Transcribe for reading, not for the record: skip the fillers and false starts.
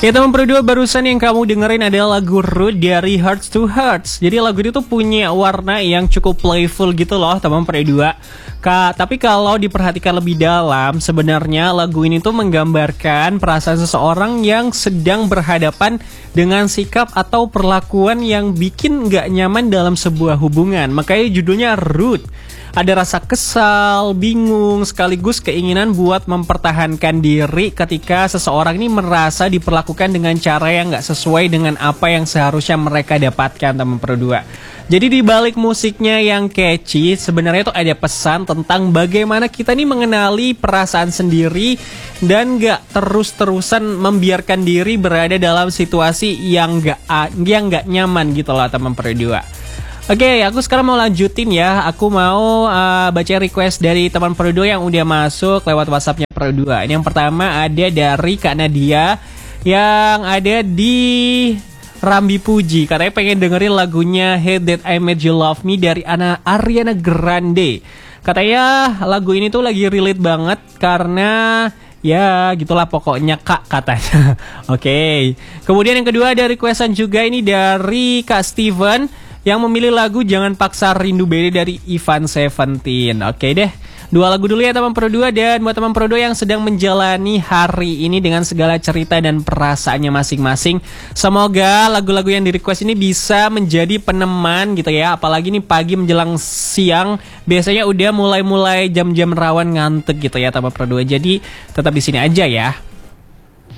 Oke teman Pro 2, barusan yang kamu dengerin adalah lagu Root dari Hearts to Hearts. Jadi lagu itu tuh punya warna yang cukup playful gitu loh teman Pro 2. Tapi kalau diperhatikan lebih dalam, sebenarnya lagu ini tuh menggambarkan perasaan seseorang yang sedang berhadapan dengan sikap atau perlakuan yang bikin gak nyaman dalam sebuah hubungan. Makanya judulnya Root. Ada rasa kesal, bingung, sekaligus keinginan buat mempertahankan diri ketika seseorang ini merasa diperlakukan dengan cara yang gak sesuai dengan apa yang seharusnya mereka dapatkan teman Pro 2. Jadi di balik musiknya yang catchy, sebenarnya tuh ada pesan tentang bagaimana kita nih mengenali perasaan sendiri dan gak terus-terusan membiarkan diri berada dalam situasi yang gak nyaman gitu loh teman Pro 2. Oke, aku sekarang mau lanjutin ya. Aku mau baca request dari teman Pro 2 yang udah masuk lewat WhatsAppnya Pro 2. Ini yang pertama ada dari Kak Nadia yang ada di Rambi Puji. Katanya pengen dengerin lagunya Hate That I Made You Love Me dari Ariana Grande. Katanya lagu ini tuh lagi relate banget karena ya gitulah pokoknya kak katanya. Oke. Kemudian yang kedua ada requestan juga ini dari Kak Steven yang memilih lagu Jangan Paksa Rindu Beda dari Ivan Seventeen. Oke deh, 2 lagu dulu ya teman Pro 2. Dan buat teman Pro 2 yang sedang menjalani hari ini dengan segala cerita dan perasaannya masing-masing, semoga lagu-lagu yang di request ini bisa menjadi peneman gitu ya. Apalagi nih pagi menjelang siang, biasanya udah mulai jam-jam rawan ngantuk gitu ya teman Pro 2. Jadi tetap di sini aja ya.